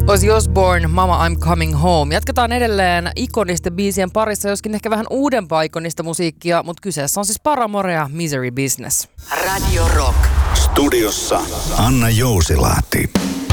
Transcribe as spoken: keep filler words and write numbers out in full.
Ozzy Osbourne, Mama I'm Coming Home. Jatketaan edelleen ikonisten biisien parissa, joskin ehkä vähän uudempaa ikonista musiikkia, mutta kyseessä on siis Paramore ja Misery Business. Radio Rock. Studiossa Anna Jousilahti.